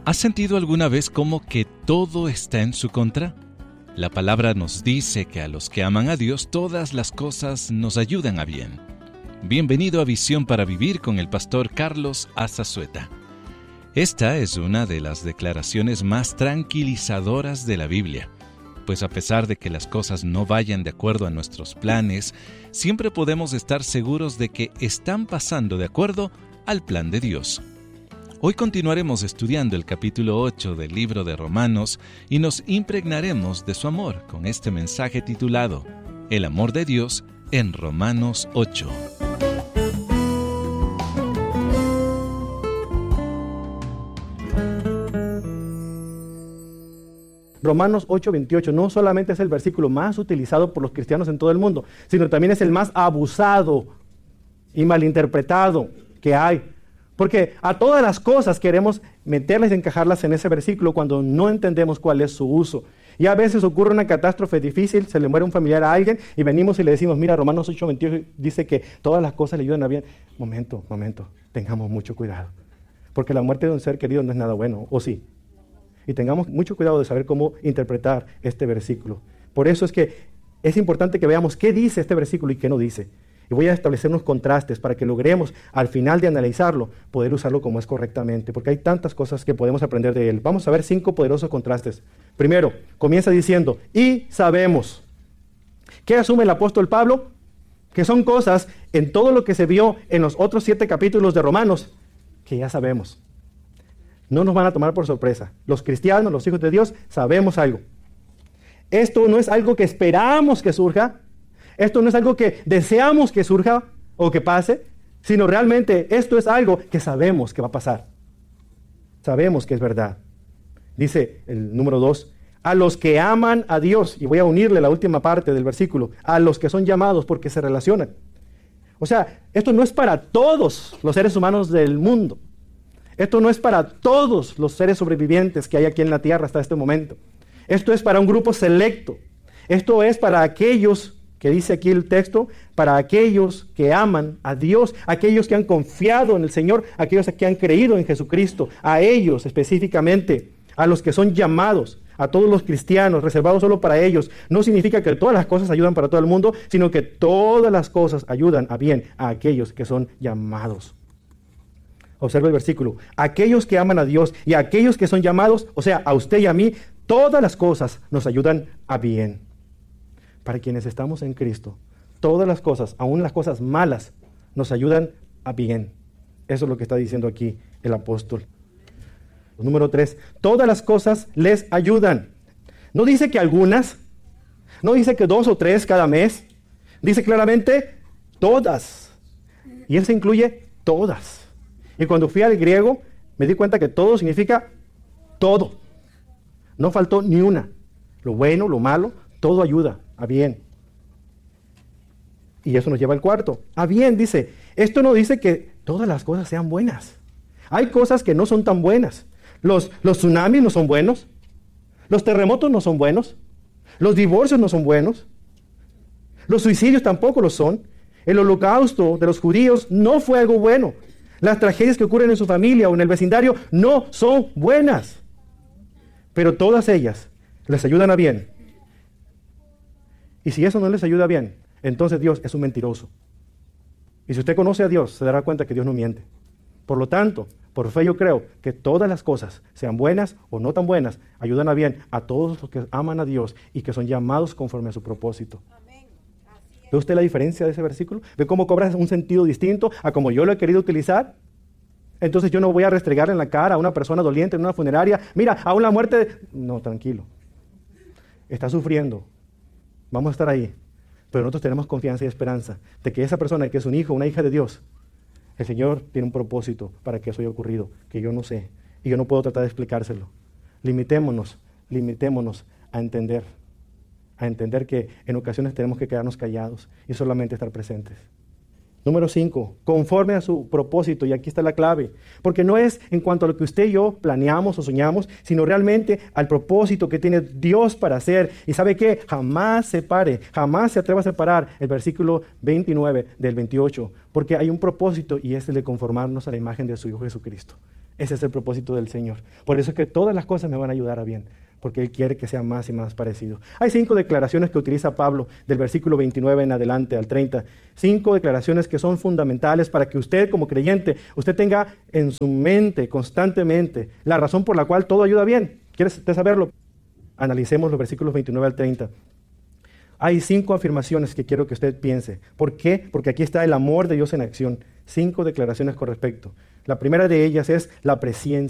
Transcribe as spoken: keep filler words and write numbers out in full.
¿Has sentido alguna vez como que todo está en su contra? La palabra nos dice que a los que aman a Dios todas las cosas nos ayudan a bien. Bienvenido a Visión para Vivir con el pastor Carlos Azazueta. Esta es una de las declaraciones más tranquilizadoras de la Biblia, pues a pesar de que las cosas no vayan de acuerdo a nuestros planes, siempre podemos estar seguros de que están pasando de acuerdo al plan de Dios. Hoy continuaremos estudiando el capítulo ocho del libro de Romanos y nos impregnaremos de su amor con este mensaje titulado El amor de Dios en Romanos ocho. Romanos ocho veintiocho no solamente es el versículo más utilizado por los cristianos en todo el mundo, sino también es el más abusado y malinterpretado que hay. Porque a todas las cosas queremos meterlas y encajarlas en ese versículo cuando no entendemos cuál es su uso. Y a veces ocurre una catástrofe difícil, se le muere un familiar a alguien y venimos y le decimos, mira, Romanos ocho veintiocho dice que todas las cosas le ayudan a bien. Momento, momento, tengamos mucho cuidado. Porque la muerte de un ser querido no es nada bueno, ¿o sí? Y tengamos mucho cuidado de saber cómo interpretar este versículo. Por eso es que es importante que veamos qué dice este versículo y qué no dice. Y voy a establecer unos contrastes para que logremos, al final de analizarlo, poder usarlo como es correctamente, porque hay tantas cosas que podemos aprender de él. Vamos a ver cinco poderosos contrastes. Primero, comienza diciendo, y sabemos. ¿Qué asume el apóstol Pablo? Que son cosas en todo lo que se vio en los otros siete capítulos de Romanos, que ya sabemos. No nos van a tomar por sorpresa. Los cristianos, los hijos de Dios, sabemos algo. Esto no es algo que esperamos que surja. Esto no es algo que deseamos que surja o que pase, sino realmente esto es algo que sabemos que va a pasar. Sabemos que es verdad. Dice el número dos, a los que aman a Dios, y voy a unirle la última parte del versículo, a los que son llamados porque se relacionan. O sea, esto no es para todos los seres humanos del mundo. Esto no es para todos los seres sobrevivientes que hay aquí en la tierra hasta este momento. Esto es para un grupo selecto. Esto es para aquellos que dice aquí el texto, para aquellos que aman a Dios, aquellos que han confiado en el Señor, aquellos que han creído en Jesucristo, a ellos específicamente, a los que son llamados, a todos los cristianos, reservados solo para ellos. No significa que todas las cosas ayudan para todo el mundo, sino que todas las cosas ayudan a bien a aquellos que son llamados. Observa el versículo, aquellos que aman a Dios y aquellos que son llamados, o sea, a usted y a mí, todas las cosas nos ayudan a bien. Para quienes estamos en Cristo, todas las cosas, aún las cosas malas, nos ayudan a bien. Eso es lo que está diciendo aquí el apóstol. Número tres, todas las cosas les ayudan. No dice que algunas, no dice que dos o tres cada mes, dice claramente todas. Y eso incluye todas. Y cuando fui al griego, me di cuenta que todo significa todo. No faltó ni una. Lo bueno, lo malo, todo ayuda a bien. Y eso nos lleva al cuarto. A bien, dice. Esto no dice que todas las cosas sean buenas. Hay cosas que no son tan buenas. Los, los tsunamis no son buenos. Los terremotos no son buenos. Los divorcios no son buenos. Los suicidios tampoco lo son. El holocausto de los judíos no fue algo bueno. Las tragedias que ocurren en su familia o en el vecindario no son buenas. Pero todas ellas les ayudan a bien. Y si eso no les ayuda bien, entonces Dios es un mentiroso. Y si usted conoce a Dios, se dará cuenta que Dios no miente. Por lo tanto, por fe yo creo que todas las cosas, sean buenas o no tan buenas, ayudan a bien a todos los que aman a Dios y que son llamados conforme a su propósito. Amén. ¿Ve usted la diferencia de ese versículo? ¿Ve cómo cobra un sentido distinto a como yo lo he querido utilizar? Entonces yo no voy a restregar en la cara a una persona doliente en una funeraria. Mira, aún la muerte... De... No, tranquilo. Está sufriendo. Vamos a estar ahí, pero nosotros tenemos confianza y esperanza de que esa persona que es un hijo, una hija de Dios, el Señor tiene un propósito para que eso haya ocurrido, que yo no sé, y yo no puedo tratar de explicárselo. Limitémonos, limitémonos a entender, a entender que en ocasiones tenemos que quedarnos callados y solamente estar presentes. Número cinco, conforme a su propósito, y aquí está la clave, porque no es en cuanto a lo que usted y yo planeamos o soñamos, sino realmente al propósito que tiene Dios para hacer. Y ¿sabe qué? Jamás se pare, jamás se atreva a separar el versículo veintinueve del veintiocho, porque hay un propósito y es el de conformarnos a la imagen de su Hijo Jesucristo. Ese es el propósito del Señor. Por eso es que todas las cosas me van a ayudar a bien, porque Él quiere que sea más y más parecido. Hay cinco declaraciones que utiliza Pablo del versículo veintinueve en adelante al treinta. Cinco declaraciones que son fundamentales para que usted como creyente, usted tenga en su mente constantemente la razón por la cual todo ayuda bien. ¿Quieres usted saberlo? Analicemos los versículos veintinueve al treinta. Hay cinco afirmaciones que quiero que usted piense. ¿Por qué? Porque aquí está el amor de Dios en acción. Cinco declaraciones con respecto. La primera de ellas es la presencia